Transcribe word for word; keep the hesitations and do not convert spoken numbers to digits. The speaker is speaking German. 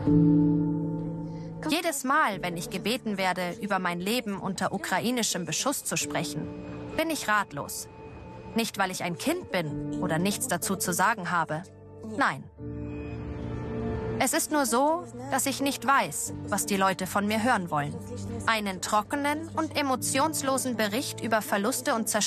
Jedes Mal, wenn ich gebeten werde, über mein Leben unter ukrainischem Beschuss zu sprechen, bin ich ratlos. Nicht, weil ich ein Kind bin oder nichts dazu zu sagen habe. Nein. Es ist nur so, dass ich nicht weiß, was die Leute von mir hören wollen. Einen trockenen und emotionslosen Bericht über Verluste und Zerstörung